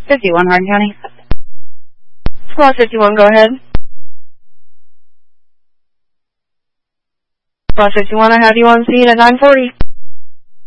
51 Hardin County. Squad 51, go ahead. Squad 51, I have you on scene at 9:40.